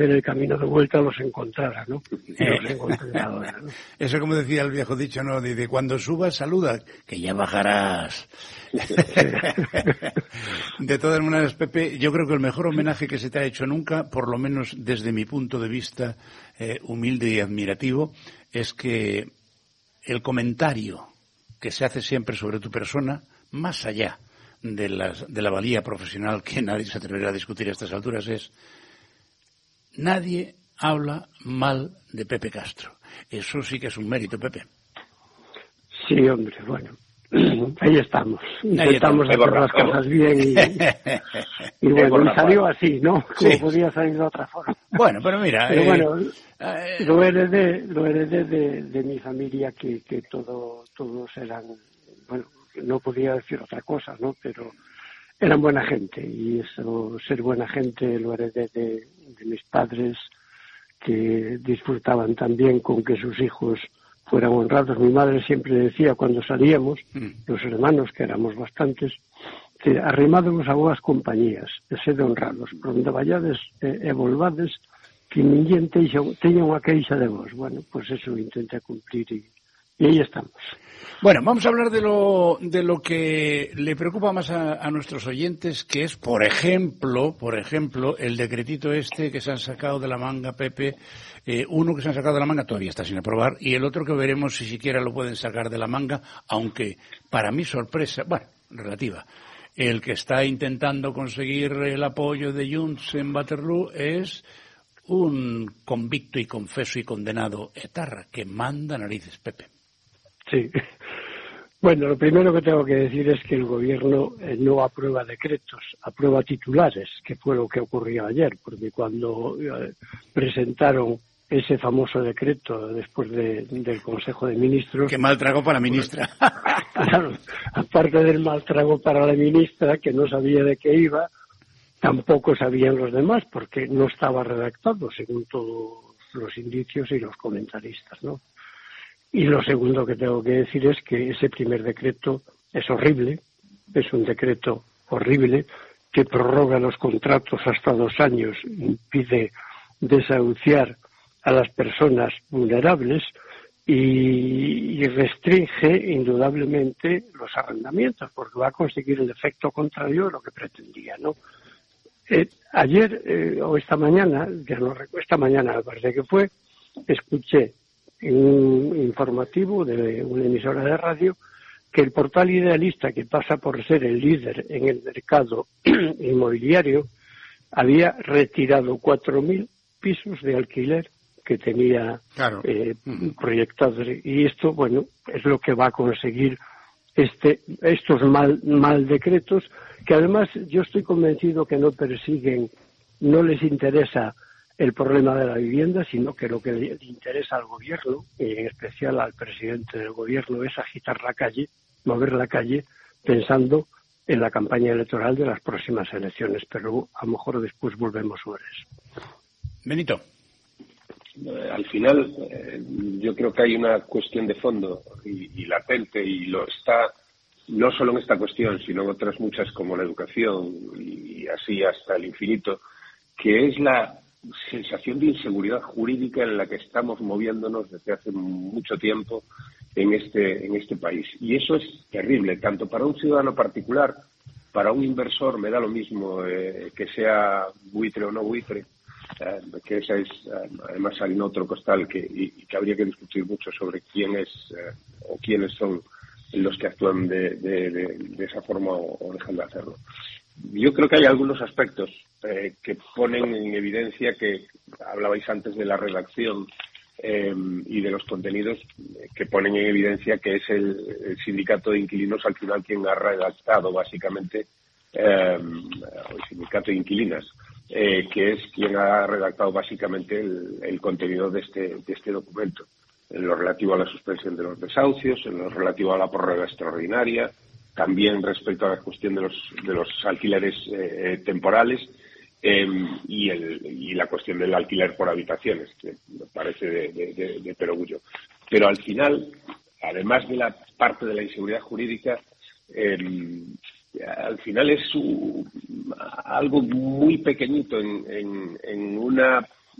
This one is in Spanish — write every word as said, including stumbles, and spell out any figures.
en el camino de vuelta los encontrara, ¿no? Y los encontré ahora, ¿no? Eso, como decía el viejo dicho, ¿no? Dice, cuando subas, saluda, que ya bajarás. De todas maneras, Pepe, yo creo que el mejor homenaje que se te ha hecho nunca, por lo menos desde mi punto de vista eh, humilde y admirativo, es que el comentario que se hace siempre sobre tu persona, más allá de, las, de la valía profesional que nadie se atreverá a discutir a estas alturas, es: nadie habla mal de Pepe Castro. Eso sí que es un mérito, Pepe. Sí, hombre, bueno. Ahí estamos. Intentamos hacer las cosas bien y, y bueno, y salió así, ¿no? Como sí. Podía salir de otra forma. Bueno, pero mira... Pero eh, bueno, eh, lo heredé, lo heredé de, de mi familia, que, que todo, todos eran... Bueno, no podía decir otra cosa, ¿no? Pero eran buena gente, y eso, ser buena gente, lo heredé de, de mis padres, que disfrutaban también con que sus hijos fueran honrados. Mi madre siempre decía, cuando salíamos, mm. los hermanos, que éramos bastantes, que arrimádamos a boas compañías, de ser honrados, por onde vallades e, e volvades, que ninguén teña unha queixa de vos. Bueno, pues eso intenté cumplir y, y ahí estamos. Bueno, vamos a hablar de lo de lo que le preocupa más a, a nuestros oyentes, que es, por ejemplo, por ejemplo, el decretito este que se han sacado de la manga, Pepe, eh, uno que se han sacado de la manga todavía está sin aprobar, y el otro que veremos si siquiera lo pueden sacar de la manga, aunque para mi sorpresa, bueno, relativa, el que está intentando conseguir el apoyo de Junts en Waterloo es un convicto y confeso y condenado etarra que manda narices, Pepe. Sí. Bueno, lo primero que tengo que decir es que el gobierno eh, no aprueba decretos, aprueba titulares, que fue lo que ocurrió ayer, porque cuando eh, presentaron ese famoso decreto después de, del Consejo de Ministros... ¡Qué mal trago para la ministra! Claro, aparte del mal trago para la ministra, que no sabía de qué iba, tampoco sabían los demás, porque no estaba redactado, según todos los indicios y los comentaristas, ¿no? Y lo segundo que tengo que decir es que ese primer decreto es horrible, es un decreto horrible que prorroga los contratos hasta dos años, impide desahuciar a las personas vulnerables y, y restringe indudablemente los arrendamientos, porque va a conseguir el efecto contrario de lo que pretendía, ¿no? Eh, ayer eh, o esta mañana, ya no recuerdo, esta mañana me parece que fue, escuché en un informativo de una emisora de radio que el portal Idealista, que pasa por ser el líder en el mercado inmobiliario, había retirado cuatro mil pisos de alquiler que tenía claro. eh, proyectados. Y esto, bueno, es lo que va a conseguir este estos mal, mal decretos, que además yo estoy convencido que no persiguen, no les interesa el problema de la vivienda, sino que lo que le interesa al gobierno, y en especial al presidente del gobierno, es agitar la calle, mover la calle, pensando en la campaña electoral de las próximas elecciones. Pero a lo mejor después volvemos sobre eso. Benito. Eh, al final, eh, yo creo que hay una cuestión de fondo y, y latente, y lo está no solo en esta cuestión, sino en otras muchas como la educación y así hasta el infinito, que es la sensación de inseguridad jurídica en la que estamos moviéndonos desde hace mucho tiempo en este en este país. Y eso es terrible, tanto para un ciudadano particular, para un inversor, me da lo mismo eh, que sea buitre o no buitre, eh, que esa es, eh, además hay otro costal que, y, y que habría que discutir mucho sobre quién es eh, o quiénes son los que actúan de, de, de, de esa forma o, o dejan de hacerlo. Yo creo que hay algunos aspectos eh, que ponen en evidencia que, hablabais antes de la redacción eh, y de los contenidos, eh, que ponen en evidencia que es el, el sindicato de inquilinos al final quien ha redactado básicamente, eh, el sindicato de inquilinas, eh, que es quien ha redactado básicamente el, el contenido de este, de este documento, en lo relativo a la suspensión de los desahucios, en lo relativo a la prórroga extraordinaria, también respecto a la cuestión de los de los alquileres eh, temporales eh, y el y la cuestión del alquiler por habitaciones, que me parece de, de, de, de perogrullo. Pero al final, además de la parte de la inseguridad jurídica, eh, al final es uh, algo muy pequeñito en, en, en una